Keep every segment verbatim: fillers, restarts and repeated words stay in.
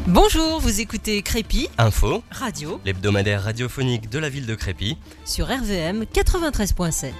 Bonjour, vous écoutez Crépy, Info, radio, l'hebdomadaire radiophonique de la ville de Crépy, sur R V M quatre-vingt-treize virgule sept.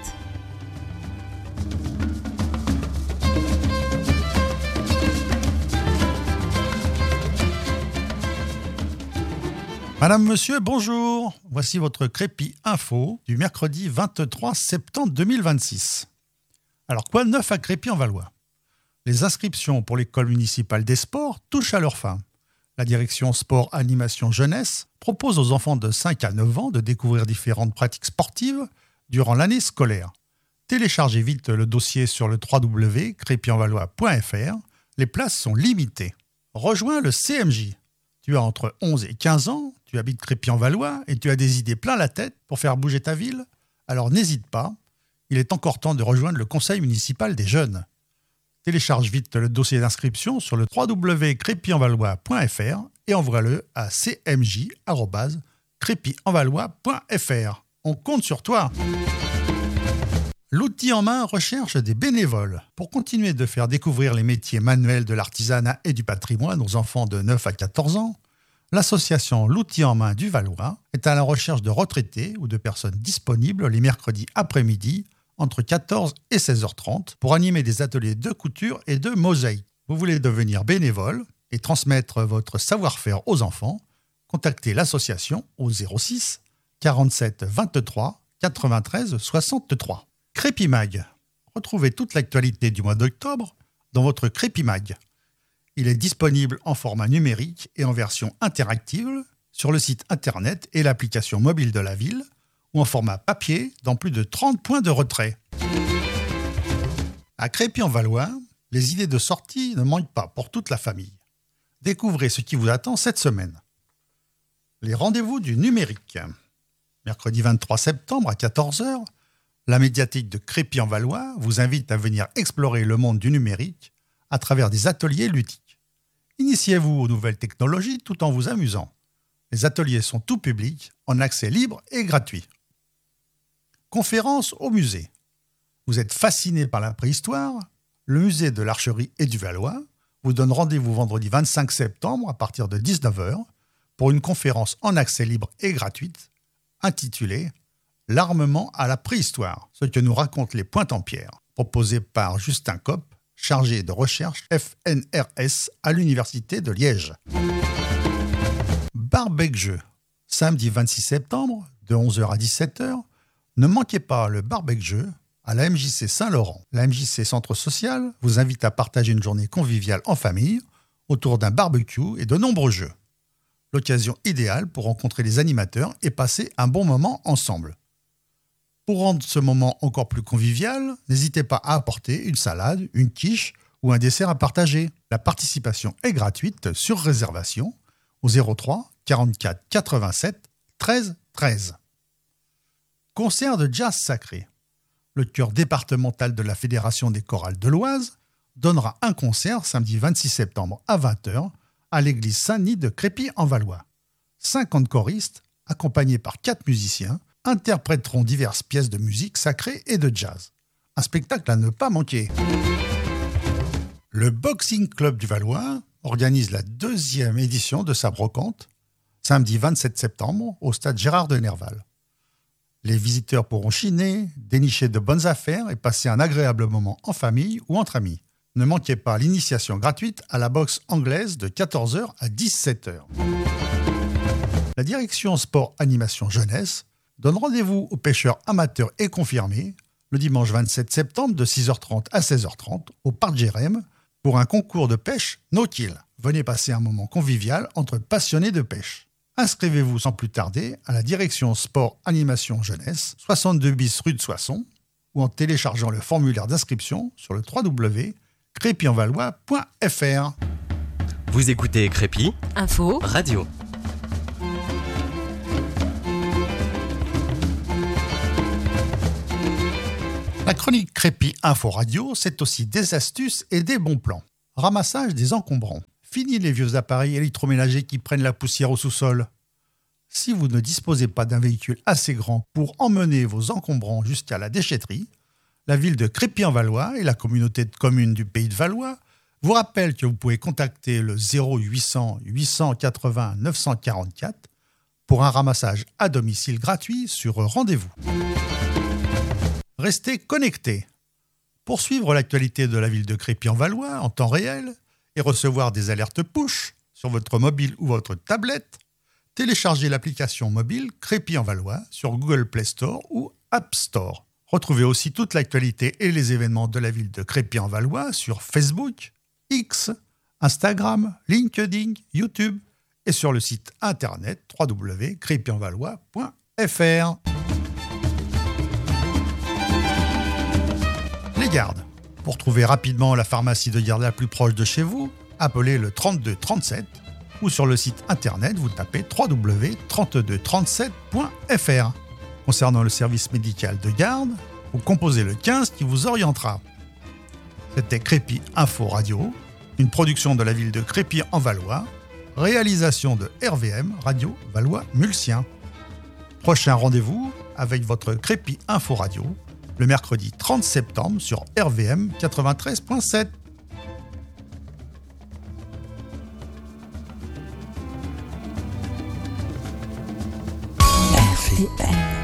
Madame, monsieur, bonjour. Voici votre Crépy Info du mercredi vingt-trois septembre deux mille vingt-six. Alors, quoi de neuf à Crépy-en-Valois ? Les inscriptions pour l'école municipale des sports touchent à leur fin. La direction sport, animation, jeunesse propose aux enfants de cinq à neuf ans de découvrir différentes pratiques sportives durant l'année scolaire. Téléchargez vite le dossier sur le w w w point crépy en valois point f r. Les places sont limitées. Rejoins le C M J. Tu as entre onze et quinze ans, tu habites Crépy-en-Valois et tu as des idées plein la tête pour faire bouger ta ville ? Alors n'hésite pas, il est encore temps de rejoindre le conseil municipal des jeunes. Télécharge vite le dossier d'inscription sur le w w w point crépy en valois point f r et envoie-le à c m j arobase crépy en valois point f r. On compte sur toi. L'outil en main recherche des bénévoles. Pour continuer de faire découvrir les métiers manuels de l'artisanat et du patrimoine aux enfants de neuf à quatorze ans, l'association L'outil en main du Valois est à la recherche de retraités ou de personnes disponibles les mercredis après-midi entre quatorze et seize heures trente pour animer des ateliers de couture et de mosaïque. Vous voulez devenir bénévole et transmettre votre savoir-faire aux enfants ? Contactez l'association au zéro six quarante-sept vingt-trois quatre-vingt-treize soixante-trois. Crépy Mag. Retrouvez toute l'actualité du mois d'octobre dans votre Crépy Mag. Il est disponible en format numérique et en version interactive sur le site internet et l'application mobile de la ville, ou en format papier dans plus de trente points de retrait. À Crépy-en-Valois, les idées de sortie ne manquent pas pour toute la famille. Découvrez ce qui vous attend cette semaine. Les rendez-vous du numérique. Mercredi vingt-trois septembre à quatorze heures, la médiathèque de Crépy-en-Valois vous invite à venir explorer le monde du numérique à travers des ateliers ludiques. Initiez-vous aux nouvelles technologies tout en vous amusant. Les ateliers sont tout publics, en accès libre et gratuit. Conférence au musée. Vous êtes fasciné par la préhistoire ? Le musée de l'Archerie et du Valois vous donne rendez-vous vendredi vingt-cinq septembre à partir de dix-neuf heures pour une conférence en accès libre et gratuite intitulée « L'armement à la préhistoire, ce que nous racontent les Pointe-en-Pierre », proposée par Justin Kopp, chargé de recherche F N R S à l'Université de Liège. Barbecue. Samedi vingt-six septembre, de onze heures à dix-sept heures, ne manquez pas le barbecue à la M J C Saint-Laurent. La M J C Centre Social vous invite à partager une journée conviviale en famille autour d'un barbecue et de nombreux jeux. L'occasion idéale pour rencontrer les animateurs et passer un bon moment ensemble. Pour rendre ce moment encore plus convivial, n'hésitez pas à apporter une salade, une quiche ou un dessert à partager. La participation est gratuite sur réservation au zéro trois quarante-quatre quatre-vingt-sept treize treize. Concert de jazz sacré. Le chœur départemental de la Fédération des chorales de l'Oise donnera un concert samedi vingt-six septembre à vingt heures à l'église Saint-Denis de Crépy-en-Valois. cinquante choristes, accompagnés par quatre musiciens, interpréteront diverses pièces de musique sacrée et de jazz. Un spectacle à ne pas manquer. Le Boxing Club du Valois organise la deuxième édition de sa brocante, samedi vingt-sept septembre, au stade Gérard de Nerval. Les visiteurs pourront chiner, dénicher de bonnes affaires et passer un agréable moment en famille ou entre amis. Ne manquez pas l'initiation gratuite à la boxe anglaise de quatorze heures à dix-sept heures. La direction sport, animation, jeunesse donne rendez-vous aux pêcheurs amateurs et confirmés le dimanche vingt-sept septembre de six heures trente à seize heures trente au parc Jérém pour un concours de pêche no-kill. Venez passer un moment convivial entre passionnés de pêche. Inscrivez-vous sans plus tarder à la direction sport, animation, jeunesse, soixante-deux bis rue de Soissons, ou en téléchargeant le formulaire d'inscription sur le w w w point crépy en valois point f r. Vous écoutez Crépy, Info, radio. La chronique Crépy Info Radio, c'est aussi des astuces et des bons plans. Ramassage des encombrants. Fini les vieux appareils électroménagers qui prennent la poussière au sous-sol. Si vous ne disposez pas d'un véhicule assez grand pour emmener vos encombrants jusqu'à la déchetterie, la ville de Crépy-en-Valois et la communauté de communes du Pays de Valois vous rappelle que vous pouvez contacter le zéro huit cents huit cent quatre-vingts neuf cent quarante-quatre pour un ramassage à domicile gratuit sur rendez-vous. Restez connectés. Pour suivre l'actualité de la ville de Crépy-en-Valois en temps réel et recevoir des alertes push sur votre mobile ou votre tablette, téléchargez l'application mobile Crépy-en-Valois sur Google Play Store ou App Store. Retrouvez aussi toute l'actualité et les événements de la ville de Crépy-en-Valois sur Facebook, X, Instagram, LinkedIn, YouTube et sur le site internet w w w point crépy en valois point f r. Les gardes. Pour trouver rapidement la pharmacie de garde la plus proche de chez vous, appelez le trente-deux trente-sept ou sur le site internet, vous tapez w w w point trente-deux trente-sept point f r. Concernant le service médical de garde, vous composez le quinze qui vous orientera. C'était Crépy Info Radio, une production de la ville de Crépy-en-Valois, réalisation de R V M Radio Valois-Mulsien. Prochain rendez-vous avec votre Crépy Info Radio, le mercredi trente septembre sur R V M quatre-vingt-treize point sept. R V M